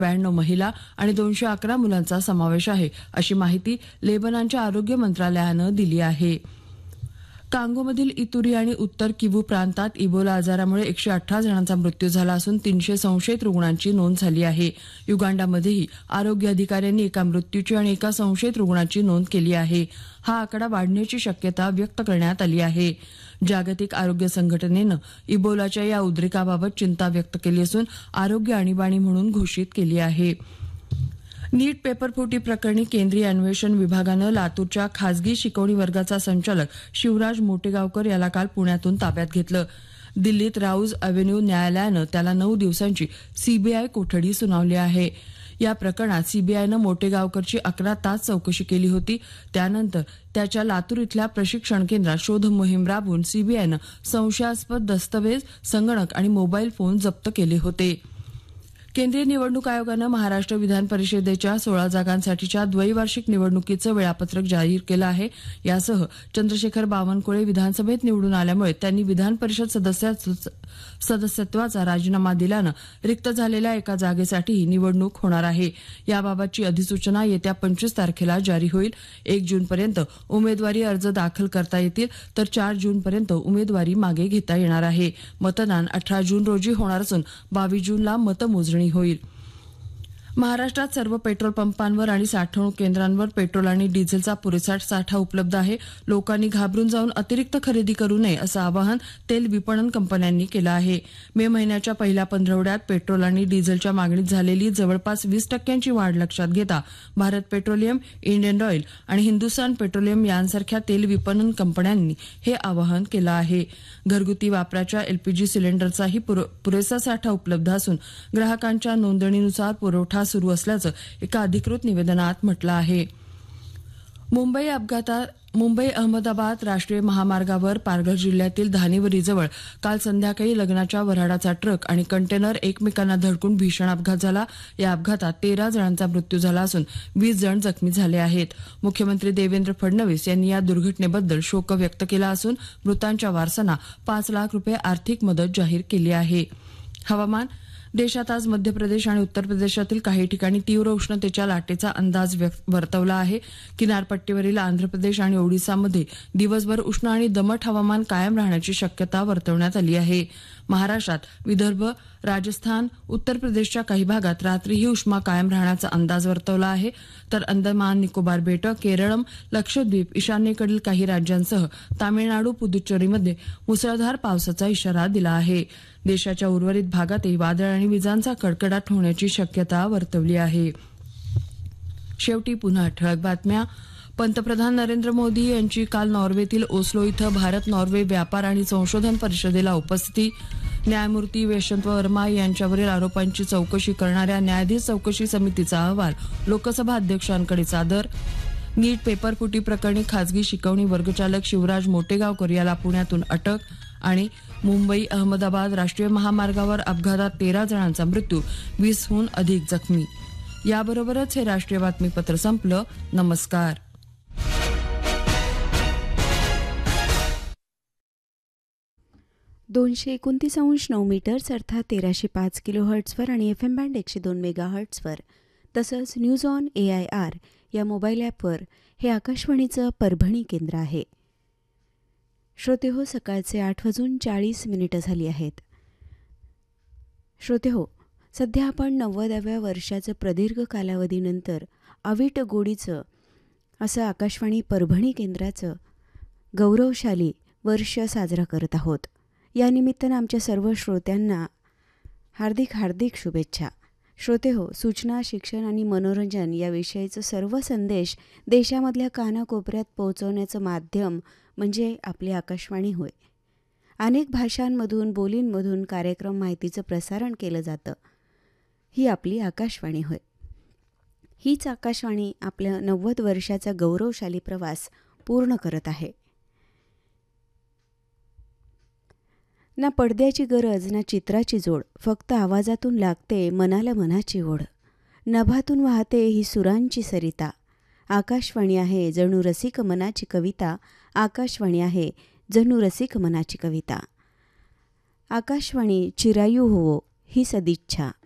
92 महिला आणि 211 मुलांचा समावेश आहे, अशी माहिती लेबननच्या आरोग्य मंत्रालयानं दिली आहे. कांगोमधील इतुरी आणि उत्तर किवू प्रांतात इबोला आजारामुळे 118 जणांचा मृत्यू झाला असून 300 संशयित रुग्णांची नोंद झाली आहे. युगांडामध्येही आरोग्य अधिकाऱ्यांनी एका मृत्यूची आणि एका संशयित रुग्णाची नोंद केली आहे. हा आकडा वाढण्याची शक्यता व्यक्त करण्यात आली आहे. जागतिक आरोग्य संघटनेनं इबोलाच्या या उद्रेकाबाबत चिंता व्यक्त केली असून आरोग्य आणीबाणी म्हणून घोषित केली आहे. नीट पेपरफुटी प्रकरणी केंद्रीय अन्वेषण विभागानं लातूरच्या खासगी शिकवणी वर्गाचा संचालक शिवराज मोटेगावकर याला काल पुण्यातून ताब्यात घेतलं. दिल्लीत राऊज अव्हेन्यू न्यायालयानं त्याला 9 दिवसांची सीबीआय कोठडी सुनावली आहे. या प्रकरणात सीबीआयनं मोटेगावकरची 11 तास चौकशी केली होती. त्यानंतर त्याच्या लातूर इथल्या प्रशिक्षण केंद्रात शोध मोहीम राबवून सीबीआयनं संशयास्पद दस्तवेज, संगणक आणि मोबाईल फोन जप्त केले होते. केंद्रीय निवडणूक आयोगानं महाराष्ट्र विधान परिषदेच्या 16 जागांसाठीच्या द्वैवार्षिक निवडणुकीचं वेळापत्रक जाहीर केलं आहे. यासह चंद्रशेखर बावनकुळे विधानसभेत निवडून आल्यामुळे त्यांनी विधान परिषद सदस्यत्वाचा राजीनामा दिल्यानं रिक्त झालेल्या एका जागेसाठीही निवडणूक होणार आहे. याबाबतची अधिसूचना येत्या 25 तारखेला जारी होईल. 1 जूनपर्यंत उमेदवारी अर्ज दाखल करता येतील तर 4 जूनपर्यंत उमेदवारी मागे घेता येणार आहे. मतदान 18 जून रोजी होणार असून 22 जूनला मतमोजणी होईल. महाराष्ट्रात सर्व पेट्रोल पंपांवर आणि साठवणूक केंद्रांवर पेट्रोल आणि डिझेलचा पुरेसा साठा उपलब्ध आहे. लोकांनी घाबरून जाऊन अतिरिक्त खरेदी करू नये असं आवाहन तेल विपणन कंपन्यांनी केलं आहे. मे महिन्याच्या पहिल्या पंधरवड्यात पेट्रोल आणि डिझेलच्या मागणीत झालेली जवळपास 20% वाढ लक्षात घेता भारत पेट्रोलियम, इंडियन ऑइल आणि हिंदुस्थान पेट्रोलियम यांसारख्या तेल विपणन कंपन्यांनी हे आवाहन केलं आहे. घरगुती वापराच्या एलपीजी सिलेंडरचाही पुरेसा साठा उपलब्ध असून ग्राहकांच्या नोंदणीनुसार पुरवठा सुरू असल्याचं एका अधिकृत निवेदनात म्हटलं आहे. मुंबई अहमदाबाद राष्ट्रीय महामार्गावर पालघर जिल्ह्यातील धानिवरीजवळ काल संध्याकाळी लग्नाच्या वऱ्हाडाचा ट्रक आणि कंटेनर एकमेकांना धडकून भीषण अपघात झाला. या अपघातात 13 जणांचा मृत्यू झाला असून 20 जण जखमी झाले आहेत. मुख्यमंत्री देवेंद्र फडणवीस यांनी या दुर्घटनेबद्दल शोक व्यक्त केला असून मृतांच्या वारसांना 5 लाख रुपये आर्थिक मदत जाहीर केली आहे. हवामान. देशात आज मध्य प्रदेश आणि उत्तर प्रदेशातील काही ठिकाणी तीव्र उष्णतेच्या लाटेचा अंदाज वर्तवला आहे. किनारपट्टीवरील आंध्र प्रदेश आणि ओडिसामध्ये दिवसभर उष्ण आणि दमट हवामान कायम राहण्याची शक्यता वर्तवण्यात आली आहे. महाराष्ट्रात विदर्भ, राजस्थान, उत्तर प्रदेशच्या काही भागात रात्रीही उष्मा कायम राहण्याचा अंदाज वर्तवला आहे. तर अंदमान निकोबार बेटं, केरळम, लक्षद्वीप, ईशान्येकडील काही राज्यांसह तामिळनाडू, पुदुच्चेरीमध्ये मुसळधार पावसाचा इशारा दिला आहे. देशाच्या उर्वरित भागातही वादळ आणि विजांचा कडकडाट होण्याची शक्यता वर्तवली आहे. शेवटी पुन्हा ठळक बातम्या. पंतप्रधान नरेंद्र मोदी यांची काल नॉर्वेतील ओस्लो इथं भारत नॉर्वे व्यापार आणि संशोधन परिषदेला उपस्थिती. न्यायमूर्ती यशवंत वर्मा यांच्यावरील आरोपांची चौकशी करणाऱ्या न्यायाधीश चौकशी समितीचा अहवाल लोकसभा अध्यक्षांकडे सादर. नीट पेपरफुटी प्रकरणी खासगी शिकवणी वर्गचालक शिवराज मोटेगावकर याला पुण्यातून अटक. आणि मुंबई अहमदाबाद राष्ट्रीय महामार्गावर अपघातात 13 जणांचा मृत्यू, 20हून अधिक जखमी. याबरोबरच हे राष्ट्रीय बातमीपत्र संपलं. नमस्कार. $229.9 अर्थात 1305 किलोहर्ट्झवर आणि FM बँड 102 मेगाहर्ट्झवर तसंच न्यूज ऑन AIR या मोबाईल ॲपवर हे आकाशवाणीचं परभणी केंद्र आहे. श्रोतेहो, सकाळचे 8:40 झाली आहेत. श्रोतेहो, सध्या आपण 90व्या वर्षाचं प्रदीर्घ कालावधीनंतर अवीट गोडीचं असं आकाशवाणी परभणी केंद्राचं गौरवशाली वर्ष साजरा करत आहोत. या निमित्तानं आमच्या सर्व श्रोत्यांना हार्दिक शुभेच्छा. श्रोतेहो, सूचना, शिक्षण आणि मनोरंजन याविषयीचं सर्व संदेश देशामधल्या कानाकोपऱ्यात पोहोचवण्याचं माध्यम म्हणजे आपली आकाशवाणी होय. अनेक भाषांमधून, बोलींमधून कार्यक्रम माहितीचं प्रसारण केलं जातं. ही आपली आकाशवाणी होय. हीच आकाशवाणी आपल्या 90 वर्षाचा गौरवशाली प्रवास पूर्ण करत आहे. ना पडद्याची गरज, ना चित्राची जोड, फक्त आवाजातून लागते मनाला मनाची ओढ. नभातून वाहते ही सुरांची सरिता. आकाशवाणी आहे जणू रसिक मनाची कविता. आकाशवाणी आहे जणू रसिक मनाची कविता. आकाशवाणी चिरायू होवो ही सदिच्छा.